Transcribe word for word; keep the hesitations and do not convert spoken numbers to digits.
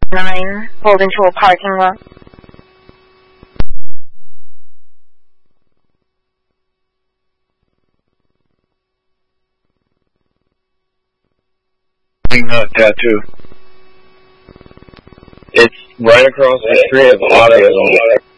nine, pulled into a parking lot. Uh, tattoo. It's right across the street of Autism.